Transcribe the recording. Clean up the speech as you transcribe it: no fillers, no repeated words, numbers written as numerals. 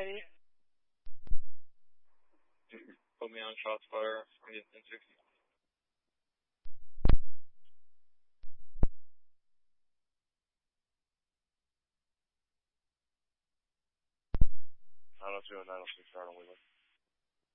Put me on shots fire. I'm getting 1060. I don't know, 2 and 906 start on Wheeler.